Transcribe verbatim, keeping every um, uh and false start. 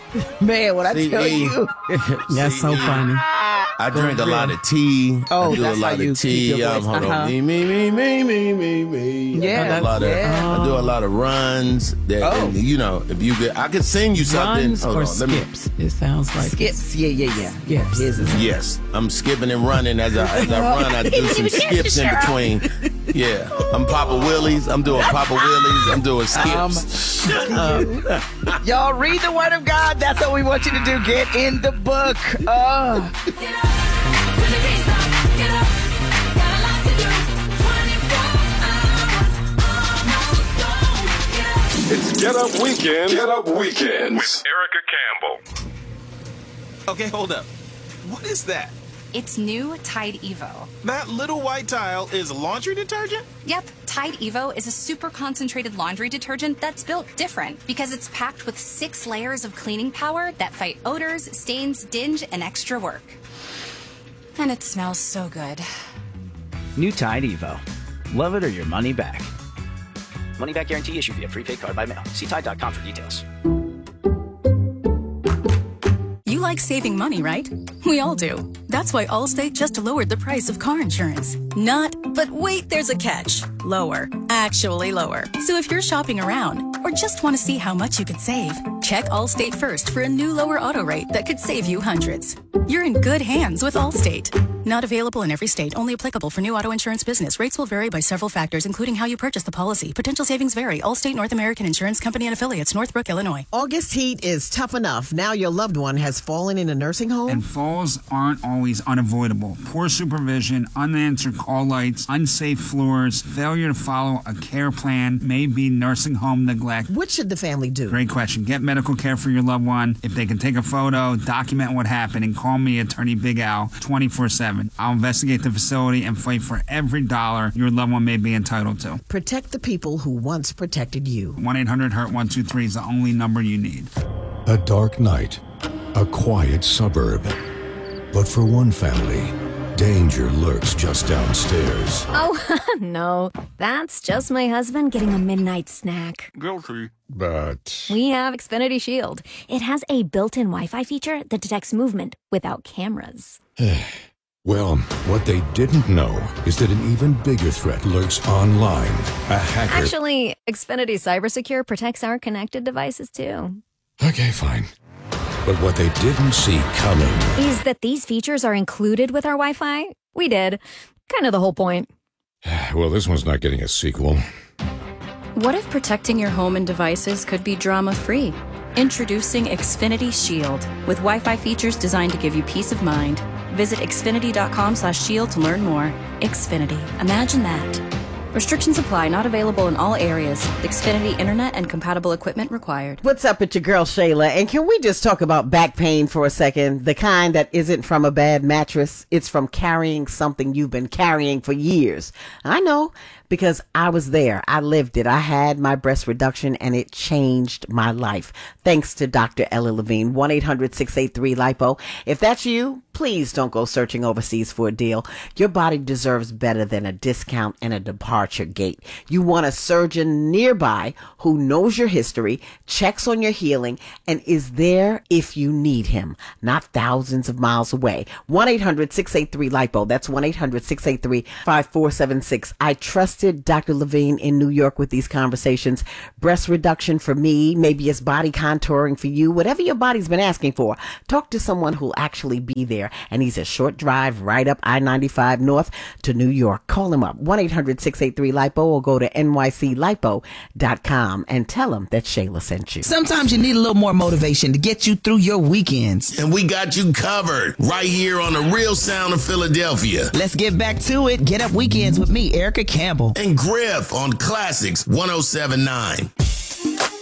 Man, what I C E. tell you. That's so funny. I drink a lot of tea. Oh, I do a that's how lot you of keep tea. your Um, voice. hold Uh-huh. on. Me, me, me, me, me, me, me. Yeah, I do a lot of, yeah. I do a lot of runs. That, Oh. and, you know, if you get, I could sing you something. Runs Hold or on, let me- skips? It sounds like Skips. Yeah, yeah, yeah. Yes. His is- Yes, I'm skipping and running as I as I run. I do some skips in between. Yeah, I'm Papa Willies. I'm doing Papa Willies. I'm doing skips. Y'all read the word of God. That's what we want you to do. Get in the book. Oh. It's Get Up Weekend. Get Up Weekends with Erica Campbell. Okay, hold up. What is that? It's new Tide Evo. That little white tile is laundry detergent? Yep, Tide Evo is a super concentrated laundry detergent that's built different because it's packed with six layers of cleaning power that fight odors, stains, dinge, and extra work. And it smells so good. New Tide Evo. Love it or your money back. Money back guarantee issued via prepaid card by mail. See Tide dot com for details. You like saving money, right? We all do. That's why Allstate just lowered the price of car insurance. Not, but wait, there's a catch. Lower. Actually lower. So if you're shopping around or just want to see how much you could save, check Allstate first for a new lower auto rate that could save you hundreds. You're in good hands with Allstate. Not available in every state, only applicable for new auto insurance business. Rates will vary by several factors, including how you purchase the policy. Potential savings vary. Allstate North American Insurance Company and affiliates, Northbrook, Illinois. August heat is tough enough. Now your loved one has fallen in a nursing home? And falls aren't always unavoidable. Poor supervision, unanswered call lights, unsafe floors, failure to follow a care plan may be nursing home neglect. What should the family do? Great question. Get medical care for your loved one. If they can take a photo, document what happened, and call me, Attorney Big Al, twenty-four seven. I'll investigate the facility and fight for every dollar your loved one may be entitled to. Protect the people who once protected you. one eight hundred hurt one two three is the only number you need. A dark night, a quiet suburb. But for one family, danger lurks just downstairs. Oh, no. That's just my husband getting a midnight snack. Guilty. But We have Xfinity Shield. It has a built-in Wi-Fi feature that detects movement without cameras. well, what they didn't know is that an even bigger threat lurks online. A hacker. Actually, Xfinity Cybersecure protects our connected devices, too. Okay, fine. But what they didn't see coming Is that these features are included with our Wi-Fi? We did. Kind of the whole point. well, this one's not getting a sequel. What if protecting your home and devices could be drama-free? Introducing Xfinity Shield, with Wi-Fi features designed to give you peace of mind. Visit xfinity dot com slash shield to learn more. Xfinity. Imagine that. Restrictions apply. Not available in all areas. Xfinity Internet and compatible equipment required. What's up with your girl Shayla? And can we just talk about back pain for a second? The kind that isn't from a bad mattress. It's from carrying something you've been carrying for years. I know, because I was there. I lived it. I had my breast reduction and it changed my life. Thanks to Doctor Ella Levine. one eight hundred six eight three lipo. If that's you, please don't go searching overseas for a deal. Your body deserves better than a discount and a departure gate. You want a surgeon nearby who knows your history, checks on your healing, and is there if you need him, not thousands of miles away. one eight hundred six eight three lipo. That's one eight hundred six eight three five four seven six. I trusted Doctor Levine in New York with these conversations. Breast reduction for me, maybe it's body contouring for you, whatever your body's been asking for. Talk to someone who'll actually be there, and he's a short drive right up I ninety-five North to New York. Call him up, one eight hundred six eight three lipo, or go to N Y C lipo dot com and tell him that Shayla sent you. Sometimes you need a little more motivation to get you through your weekends. And we got you covered right here on the Real Sound of Philadelphia. Let's get back to it. Get Up Weekends with me, Erica Campbell. And Griff on Classics one oh seven point nine.